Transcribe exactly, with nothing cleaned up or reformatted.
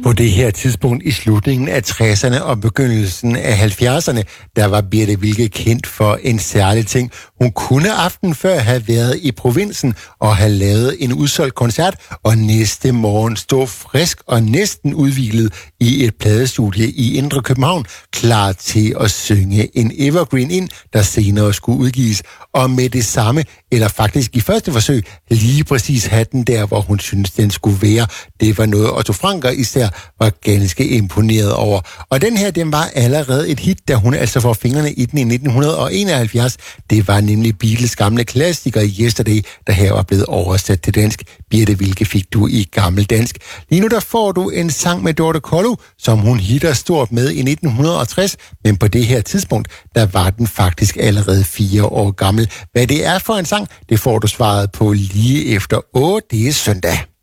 På det her tidspunkt i slutningen af tresserne og begyndelsen af halvfjerdserne, der var Birthe Wilke kendt for en særlig ting. Hun kunne aften før have været i provinsen og have lavet en udsolgt koncert, og næste morgen stå frisk og næsten udhvilet i et pladestudie i Indre København, klar til at synge en evergreen ind, der senere skulle udgives. Og med det samme, eller faktisk i første forsøg, lige præcis have den der, hvor hun synes den skulle være. Det var noget, Otto Franker især var ganske imponeret over. Og den her, den var allerede et hit, da hun altså får fingrene i den i nitten enoghalvfjerds. Det var nemlig Beatles gamle klassiker Yesterday, der her var blevet oversat til dansk. Birthe Wilke fik du i gammel dansk. Lige nu der får du en sang med Dorte Kollo, som hun hitter stort med i nitten tres, men på det her tidspunkt, der var den faktisk allerede fire år gammel. Hvad det er for en sang, det får du svaret på lige efter otte. Det er søndag.